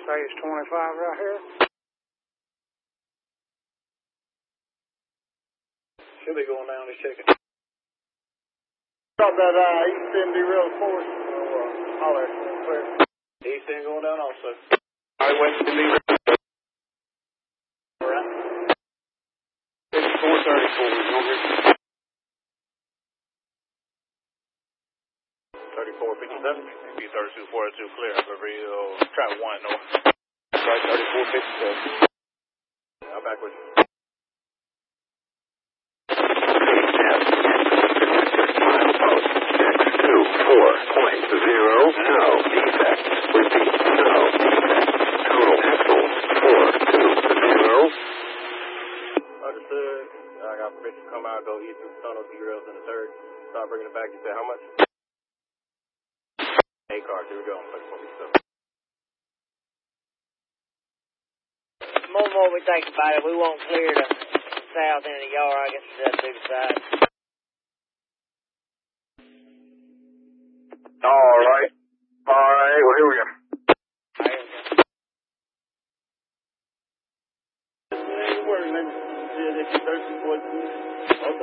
say it's 25 right here. Should be going down this chicken. Drop that East End derailed force. Holler. Clear. East End going down also. Alright, West End derailed. Alright. It's 434. 3457. Be 3242 clear. Rio, try 1 north. Right, 3457. I'm back with you. No defect. Repeat, no defect. Total axle 420. Understood. I got permission to come out, go east through the tunnel, derails in the third. Start bringing it back. You said how much? 8 cars. Here we go. 3457. The more we think about it, we won't clear the south end of the yard. I guess that's the side. All right. Well, here we go. Ain't working. That's 3442.